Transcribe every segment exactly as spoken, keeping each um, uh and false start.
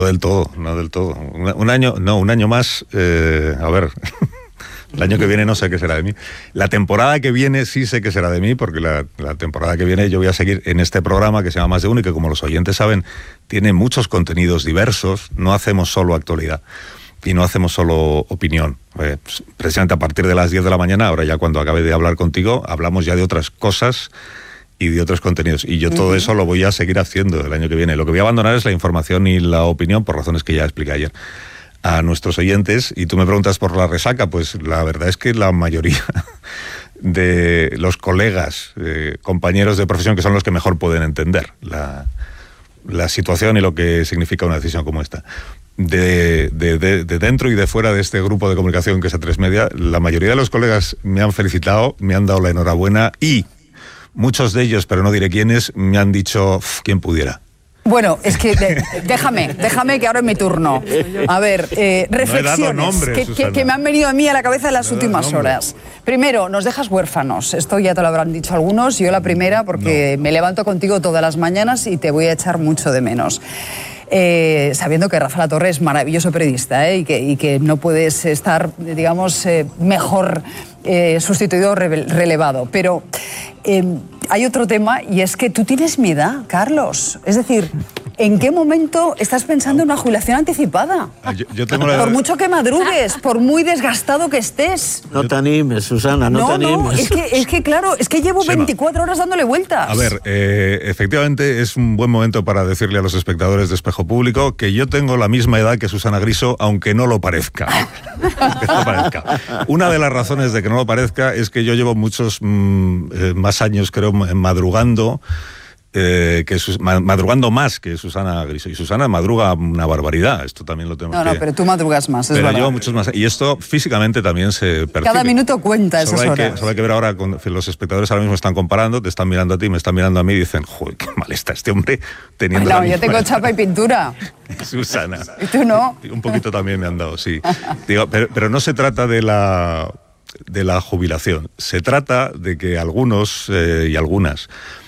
No del todo, no del todo. Un, un año, no, un año más, eh, a ver, el año que viene no sé qué será de mí. La temporada que viene sí sé qué será de mí, porque la, la temporada que viene yo voy a seguir en este programa que se llama Más de Uno y que, como los oyentes saben, tiene muchos contenidos diversos. No hacemos solo actualidad y no hacemos solo opinión. Eh, pues, precisamente a partir de las diez de la mañana, ahora ya cuando acabe de hablar contigo, hablamos ya de otras cosas y de otros contenidos. Y yo todo uh-huh. eso lo voy a seguir haciendo el año que viene. Lo que voy a abandonar es la información y la opinión, por razones que ya expliqué ayer a nuestros oyentes. Y tú me preguntas por la resaca, pues la verdad es que la mayoría de los colegas, eh, compañeros de profesión, que son los que mejor pueden entender la, la situación y lo que significa una decisión como esta, de, de, de, de dentro y de fuera de este grupo de comunicación que es A tres Media, la mayoría de los colegas me han felicitado, me han dado la enhorabuena y muchos de ellos, pero no diré quiénes, me han dicho, quién pudiera. Bueno, es que de, déjame, déjame que ahora es mi turno. A ver, eh, reflexiones no he dado nombre, que, que, que me han venido a mí a la cabeza en las no últimas horas. Primero, nos dejas huérfanos. Esto ya te lo habrán dicho algunos. Yo la primera, porque no. me levanto contigo todas las mañanas y te voy a echar mucho de menos. Eh, sabiendo que Rafa Latorre es maravilloso periodista, ¿eh? y, que, y que no puedes estar, digamos, eh, mejor eh, sustituido o re relevado. Pero eh, hay otro tema, y es que tú tienes mi edad, Carlos. Es decir, ¿en qué momento estás pensando en una jubilación anticipada? Yo, yo tengo la... Por mucho que madrugues, por muy desgastado que estés. No te animes, Susana, no, no te animes. No, es que, es que claro, es que llevo veinticuatro horas dándole vueltas. A ver, eh, efectivamente es un buen momento para decirle a los espectadores de Espejo Público que yo tengo la misma edad que Susana Griso, aunque no lo parezca. Aunque no lo parezca. Una de las razones de que no lo parezca es que yo llevo muchos mm, eh, más años, creo, madrugando. Eh, que sus, madrugando más que Susana Griso. Y Susana madruga una barbaridad, esto también lo tenemos no, que... No, pero tú madrugas más, es pero verdad. yo muchos más. Y esto físicamente también se percibe. Cada minuto cuenta esas solo hay horas. Que, solo hay que ver ahora, con, los espectadores ahora mismo están comparando, te están mirando a ti, me están mirando a mí y dicen, joder, qué mal está este hombre teniendo no, la yo tengo edad. chapa y pintura. Susana. ¿Y tú no? Un poquito también me han dado, sí. Digo, pero, pero no se trata de la, de la jubilación, se trata de que algunos eh, y algunas...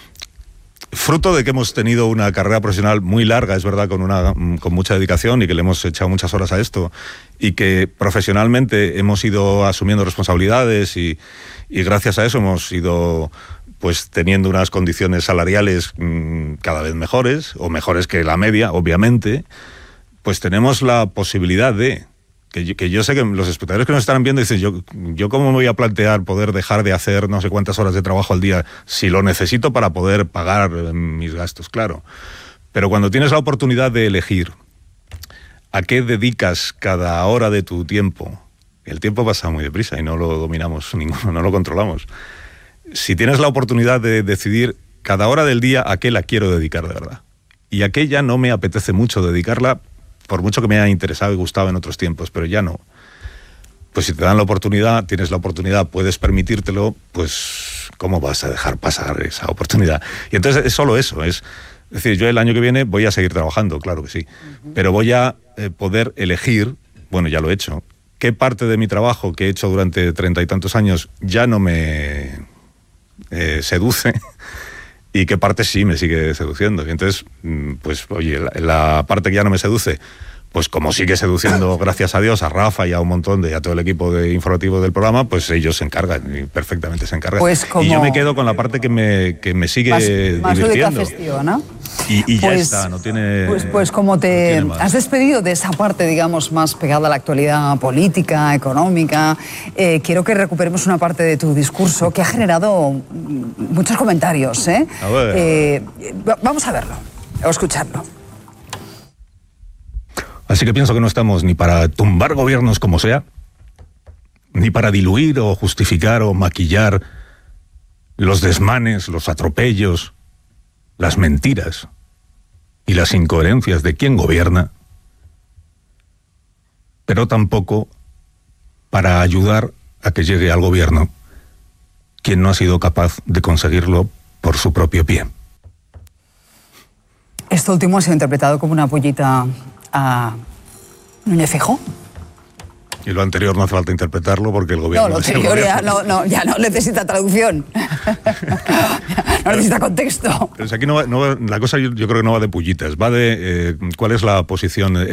Fruto de que hemos tenido una carrera profesional muy larga, es verdad, con, una, con mucha dedicación y que le hemos echado muchas horas a esto, y que profesionalmente hemos ido asumiendo responsabilidades y, y gracias a eso hemos ido pues teniendo unas condiciones salariales mmm, cada vez mejores, o mejores que la media, obviamente, pues tenemos la posibilidad de... Que yo, que yo sé que los espectadores que nos están viendo dicen, yo, yo cómo me voy a plantear poder dejar de hacer no sé cuántas horas de trabajo al día si lo necesito para poder pagar mis gastos, claro. Pero cuando tienes la oportunidad de elegir a qué dedicas cada hora de tu tiempo, el tiempo pasa muy deprisa y no lo dominamos ninguno, no lo controlamos. Si tienes la oportunidad de decidir cada hora del día a qué la quiero dedicar de verdad y a qué ya no me apetece mucho dedicarla, por mucho que me haya interesado y gustado en otros tiempos, pero ya no. Pues si te dan la oportunidad, tienes la oportunidad, puedes permitírtelo, pues ¿cómo vas a dejar pasar esa oportunidad? Y entonces es solo eso, es, es decir, yo el año que viene voy a seguir trabajando, claro que sí, uh-huh. pero voy a eh, poder elegir, bueno, ya lo he hecho, qué parte de mi trabajo que he hecho durante treinta y tantos años ya no me eh, seduce, y qué parte sí me sigue seduciendo. Y entonces, pues, oye, la, la parte que ya no me seduce, pues como sigue seduciendo, gracias a Dios, a Rafa y a un montón de, a todo el equipo de informativo del programa, pues ellos se encargan, y perfectamente se encargan. Pues como... Y yo me quedo con la parte que me, que me sigue más, más divirtiendo. Más festiva, ¿no? Y, y ya pues, está, no tiene... Pues, pues como te no has despedido de esa parte, digamos, más pegada a la actualidad política, económica, eh, quiero que recuperemos una parte de tu discurso que ha generado muchos comentarios, ¿eh? A ver. Eh, vamos a verlo, o escucharlo. Así que pienso que no estamos ni para tumbar gobiernos como sea, ni para diluir o justificar o maquillar los desmanes, los atropellos, las mentiras y las incoherencias de quien gobierna, pero tampoco para ayudar a que llegue al gobierno quien no ha sido capaz de conseguirlo por su propio pie. Esto último ha sido interpretado como una pollita a Núñez Feijóo. Y lo anterior no hace falta interpretarlo porque el gobierno... No, lo anterior ya no, no, ya no necesita traducción. No necesita contexto. Pero si aquí no va, no va, la cosa yo, yo creo que no va de pullitas, va de eh, cuál es la posición